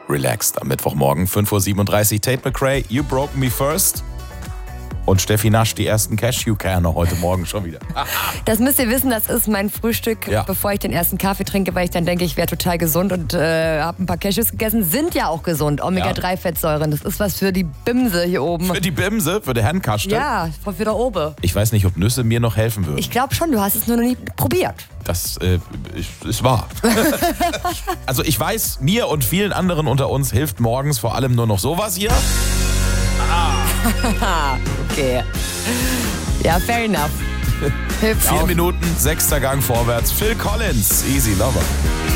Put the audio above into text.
relaxed am Mittwochmorgen, 5.37 Uhr. Tate McRae, You Broke Me First. Und Steffi Nasch, die ersten Cashew-Kerne heute Morgen schon wieder. Das müsst ihr wissen, das ist mein Frühstück, Ja. bevor ich den ersten Kaffee trinke, weil ich dann denke, ich wäre total gesund und habe ein paar Cashews gegessen. Sind ja auch gesund, Omega-3-Fettsäuren. Das ist was für die Bimse hier oben. Für die Bimse, für die Handkastel. Ja, für da oben. Ich weiß nicht, ob Nüsse mir noch helfen würden. Ich glaube schon, du hast es nur noch nie probiert. Das ist wahr. Also ich weiß, mir und vielen anderen unter uns hilft morgens vor allem nur noch sowas hier. Okay. Ja, fair enough. Hilft 4 auch. Minuten, 6. Gang vorwärts. Phil Collins, Easy Lover.